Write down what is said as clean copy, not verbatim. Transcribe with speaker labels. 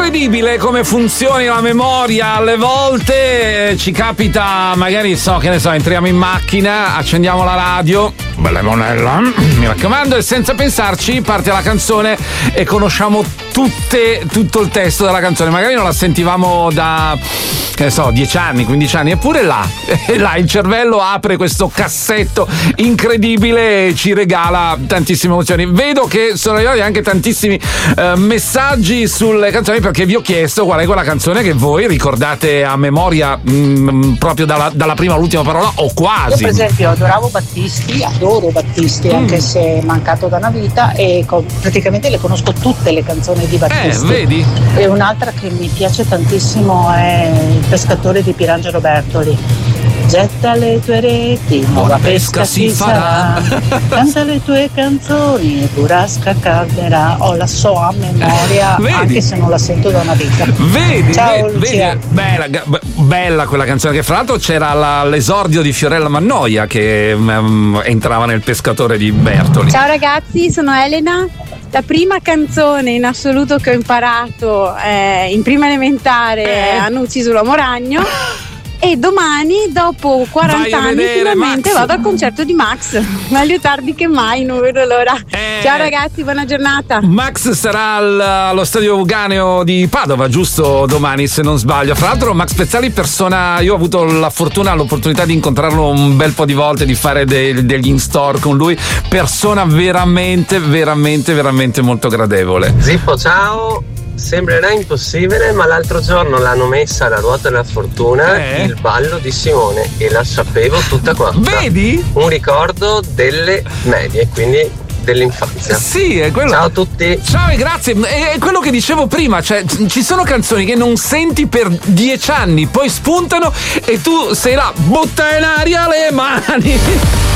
Speaker 1: incredibile come funzioni la memoria. Alle volte ci capita, magari entriamo in macchina, accendiamo la radio, bella monella, mi raccomando, e senza pensarci parte la canzone e conosciamo tutto il testo della canzone. Magari non la sentivamo da 10 anni, 15 anni, eppure là il cervello apre questo cassetto incredibile e ci regala tantissime emozioni. Vedo che sono arrivati anche tantissimi messaggi sulle canzoni, perché vi ho chiesto qual è quella canzone che voi ricordate a memoria, proprio dalla prima all'ultima parola o quasi.
Speaker 2: Io per esempio adoro Battisti, anche se è mancato da una vita, e praticamente le conosco tutte le canzoni di Battisti.
Speaker 1: Vedi?
Speaker 2: E un'altra che mi piace tantissimo è Il pescatore di Pierangelo Bertoli. Getta le tue reti, nuova pesca si farà. Canta le tue canzoni e burrasca calderà. La so a memoria, anche se non la sento da una vita. Ciao Lucia.
Speaker 1: Bella quella canzone, che fra l'altro c'era l'esordio di Fiorella Mannoia che entrava nel pescatore di Bertoli.
Speaker 3: Ciao ragazzi, sono Elena. La prima canzone in assoluto che ho imparato in prima elementare Hanno ucciso l'uomo ragno. E domani, dopo 40 anni, finalmente
Speaker 1: Max.
Speaker 3: vado al concerto di Max. Meglio tardi che mai, non vedo l'ora. Ciao ragazzi, buona giornata.
Speaker 1: Max sarà allo stadio Euganeo di Padova, giusto, domani, se non sbaglio. Fra l'altro Max Pezzali, persona, io ho avuto l'opportunità di incontrarlo un bel po' di volte, di fare degli in-store con lui. Persona veramente molto gradevole.
Speaker 4: Zippo, ciao. Sembrerà impossibile, ma l'altro giorno l'hanno messa alla ruota della fortuna il ballo di Simone e la sapevo tutta quanta.
Speaker 1: Vedi?
Speaker 4: Un ricordo delle medie, quindi dell'infanzia.
Speaker 1: Sì, è quello.
Speaker 4: Ciao a tutti.
Speaker 1: Ciao e grazie. È quello che dicevo prima, cioè ci sono canzoni che non senti per 10 anni, poi spuntano e tu sei là, butta in aria le mani.